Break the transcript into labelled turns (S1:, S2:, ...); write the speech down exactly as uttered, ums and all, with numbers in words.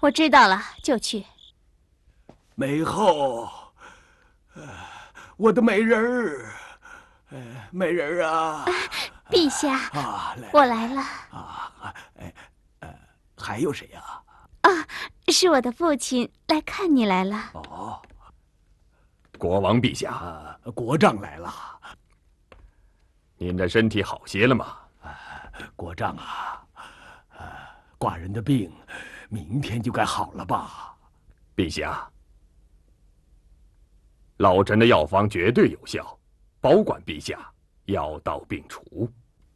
S1: 我知道了，就去。
S2: 美后，呃，我的美人儿，呃，美人儿啊！
S1: 陛下，
S2: 啊，来
S1: 我来了。
S2: 啊，哎，呃，还有谁呀？
S1: 啊，是我的父亲来看你来了。
S2: 哦，
S3: 国王陛下，
S2: 啊，国丈来了。
S3: 您的身体好些了吗？
S2: 国丈啊，呃，寡人的病，明天就该好了吧？
S3: 陛下，老臣的药方绝对有效，保管陛下药到病除。